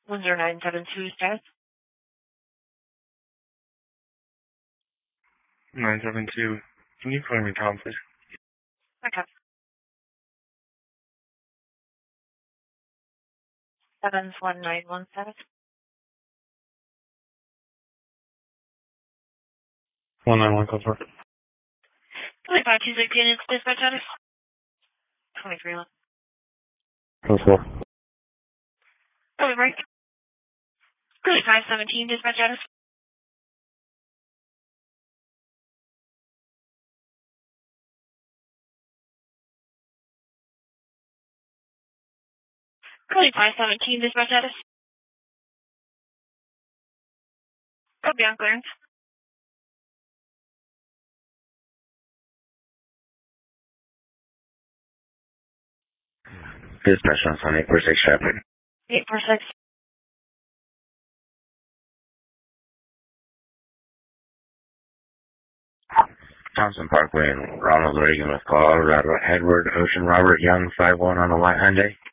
10972 status. 972. Can you clear me, Tom, please? Okay. 71917. 191, code 4. 2526 units, dispatch status. 23 left. Code 4. Copy break. 517, dispatch status. Cody 517, dispatch status. Copy on clearance. Dispatch on 846 traffic. 846. Thompson Parkway and Ronald Reagan with call. Edward Ocean Robert Young 51 on the white Hyundai.